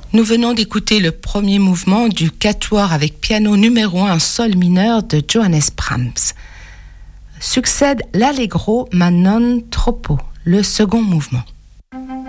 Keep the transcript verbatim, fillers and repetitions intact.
Nous venons d'écouter le premier mouvement du quatuor avec piano numéro un en sol mineur de Johannes Brahms. Succède l'Allegro ma non troppo, le second mouvement.